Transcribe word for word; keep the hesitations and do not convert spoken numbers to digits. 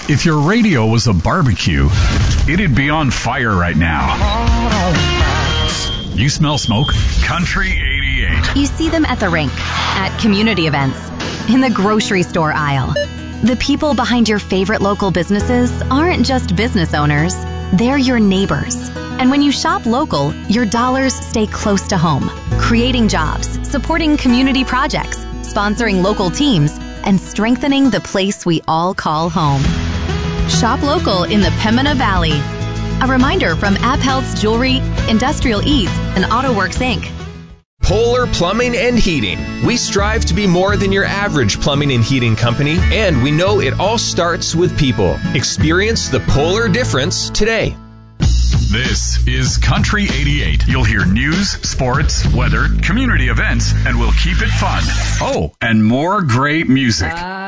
If your radio was a barbecue, it'd be on fire right now. You smell smoke? Country eighty-eight. You see them at the rink, at community events, in the grocery store aisle. The people behind your favorite local businesses aren't just business owners, they're your neighbors. And when you shop local, your dollars stay close to home, creating jobs, supporting community projects, sponsoring local teams, and strengthening the place we all call home. Shop local in the Pembina Valley. A reminder from AppHealth's Jewelry, Industrial Eats, and AutoWorks Incorporated. Polar Plumbing and Heating. We strive to be more than your average plumbing and heating company, and we know it all starts with people. Experience the polar difference today. This is Country eighty-eight. You'll hear news, sports, weather, community events, and we'll keep it fun. Oh, and more great music.